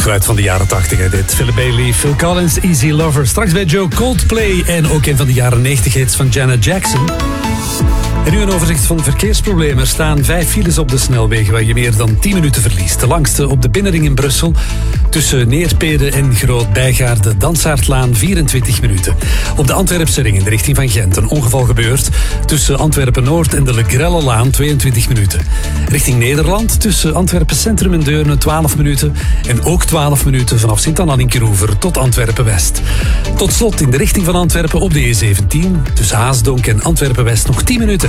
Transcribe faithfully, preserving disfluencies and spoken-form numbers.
geluid van de jaren tachtig. Dit Philip Bailey, Phil Collins, Easy Lover. Straks bij Joe Coldplay en ook een van de jaren negentig hits van Janet Jackson. En nu een overzicht van verkeersproblemen. Er staan vijf files op de snelwegen waar je meer dan tien minuten verliest. De langste op de binnenring in Brussel. Tussen Neerpede en Groot-Bijgaarde, Dansaardlaan, vierentwintig minuten. Op de Antwerpse ring in de richting van Gent een ongeval gebeurd. Tussen Antwerpen-Noord en de Le Grellelaan, tweeëntwintig minuten. Richting Nederland, tussen Antwerpen Centrum en Deurne, twaalf minuten. En ook twaalf minuten vanaf Sint-Anna Linkeroever tot Antwerpen-West. Tot slot in de richting van Antwerpen op de E zeventien. Tussen Haasdonk en Antwerpen-West nog tien minuten.